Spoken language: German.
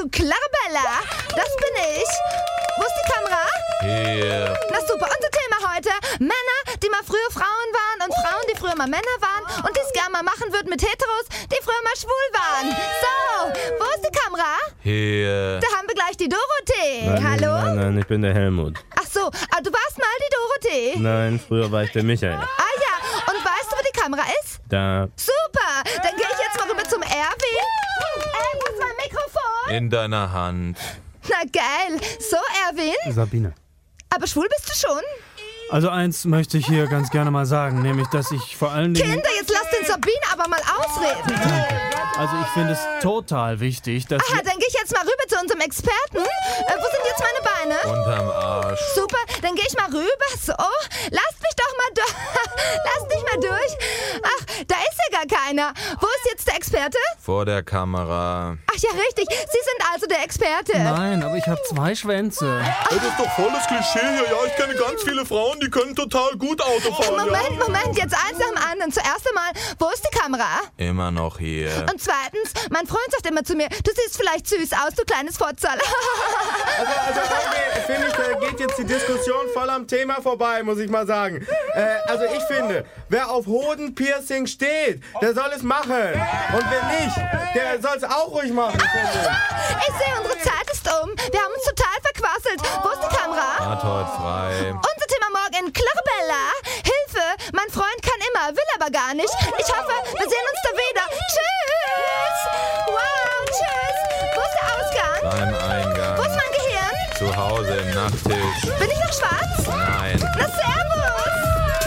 Clarabella, das bin ich. Wo ist die Kamera? Hier. Na super, unser Thema heute. Männer, die mal früher Frauen waren und Frauen, die früher mal Männer waren und die es gerne mal machen würden mit Heteros, die früher mal schwul waren. So, wo ist die Kamera? Hier. Da haben wir gleich die Dorothee. Hallo? Nein, ich bin der Helmut. Ach so, du warst mal die Dorothee. Nein, früher war ich der Michael. Ah ja, und weißt du, wo die Kamera ist? Da. Super, dann gehe ich jetzt mal rüber zum Erwin. Wo ist mein Mikrofon? In deiner Hand. Na geil. So, Erwin? Sabine. Aber schwul bist du schon? Also eins möchte ich hier ganz gerne mal sagen, nämlich, dass ich vor allen Dingen... Kinder, jetzt lasst den Sabine aber mal ausreden. Also ich finde es total wichtig, dass... Aha, dann gehe ich jetzt mal rüber zu unserem Experten. Wo sind jetzt meine Beine? Unterm Arsch. Super, dann gehe ich mal rüber. So, lasst mich doch mal durch. Lasst mich mal durch. Ach, da ist ja gar keiner. Wo ist jetzt der Experte? Vor der Kamera. Ach ja, richtig. Sie sind also der Experte. Nein, aber ich habe 2 Schwänze. Das ist doch volles Klischee hier. Ja, ich kenne ganz viele Frauen, die können total gut Auto fahren. Moment, jetzt eins nach dem anderen. Zuerst einmal, wo ist die Kamera? Immer noch hier. Und zweitens, mein Freund sagt immer zu mir, du siehst vielleicht süß aus, du kleines Fotzel. Also finde ich, da geht jetzt die Diskussion voll am Thema vorbei, muss ich mal sagen. Also ich finde, wer auf Hodenpiercing steht, der soll es machen. Und wer nicht, der soll es auch ruhig machen, finde ich. Ich sehe, unsere Zeit ist um. Wir haben uns total verquasselt. Wo ist die Kamera? Hat heute frei. Unser Thema morgen in Clarabella. Hilfe, mein Freund kann immer, will aber gar nicht. Ich hoffe, wir sehen uns da wieder. Tschüss. Wow, tschüss. Wo ist der Ausgang? Beim Eingang. Wo ist mein Gehirn? Zu Hause im Nachttisch. Bin ich noch schwarz?